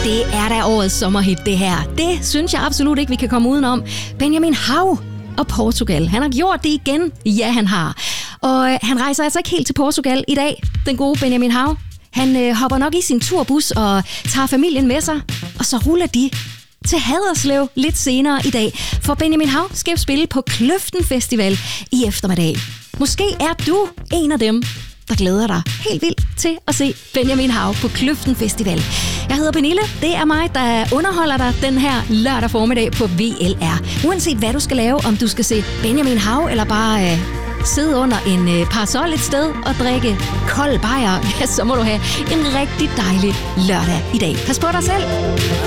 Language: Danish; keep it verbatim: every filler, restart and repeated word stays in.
Det er da årets sommerhit, det her. Det synes jeg absolut ikke, vi kan komme udenom. Benjamin Hav og Portugal. Han har gjort det igen. Ja, han har. Og øh, han rejser altså ikke helt til Portugal i dag, den gode Benjamin Hav. Han øh, hopper nok i sin turbus og tager familien med sig, og så ruller de til Haderslev lidt senere i dag. For Benjamin Hav skal spille på Kløften Festival i eftermiddag. Måske er du en af dem, der glæder dig helt vildt til at se Benjamin Hav på Kløften Festival. Jeg hedder Pernille. Det er mig, der underholder dig den her lørdag formiddag på V L R. Uanset hvad du skal lave, om du skal se Benjamin Hav eller bare øh, sidde under en øh, parasol et sted og drikke kold bajer, ja, så må du have en rigtig dejlig lørdag i dag. Pas på dig selv.